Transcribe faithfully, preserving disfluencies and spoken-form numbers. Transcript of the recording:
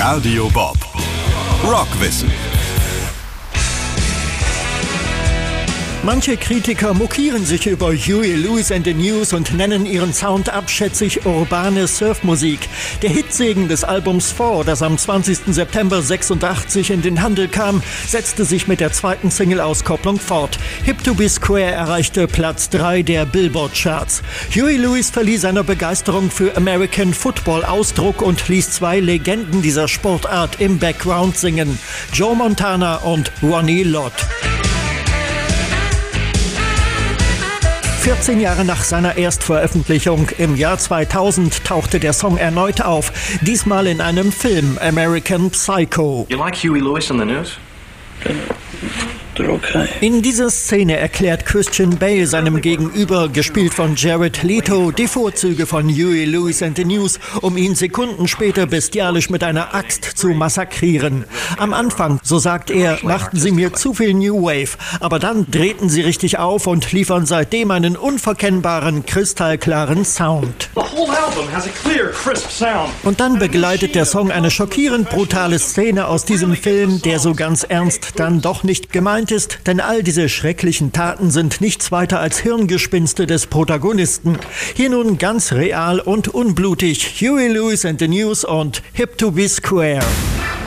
Radio Bob. Rockwissen. Manche Kritiker mokieren sich über Huey Lewis and the News und nennen ihren Sound abschätzig urbane Surfmusik. Der Hitsegen des Albums Four, das am zwanzigsten September sechsundachtzig in den Handel kam, setzte sich mit der zweiten Single-Auskopplung fort. Hip to be Square erreichte Platz drei der Billboard-Charts. Huey Lewis verlieh seiner Begeisterung für American Football Ausdruck und ließ zwei Legenden dieser Sportart im Background singen: Joe Montana und Ronnie Lott. vierzehn Jahre nach seiner Erstveröffentlichung im Jahr zweitausend tauchte der Song erneut auf, diesmal in einem Film, American Psycho. You like Huey Lewis and the News? Okay. In dieser Szene erklärt Christian Bale seinem Gegenüber, gespielt von Jared Leto, die Vorzüge von Huey Lewis and the News, um ihn Sekunden später bestialisch mit einer Axt zu massakrieren. Am Anfang, so sagt er, machten sie mir zu viel New Wave, aber dann drehten sie richtig auf und liefern seitdem einen unverkennbaren, kristallklaren Sound. The whole album has a clear, crisp sound. Und dann begleitet der Song eine schockierend brutale Szene aus diesem Film, der so ganz ernst dann doch nicht gemeint ist, denn all diese schrecklichen Taten sind nichts weiter als Hirngespinste des Protagonisten. Hier nun ganz real und unblutig: Huey Lewis and the News und Hip to be Square.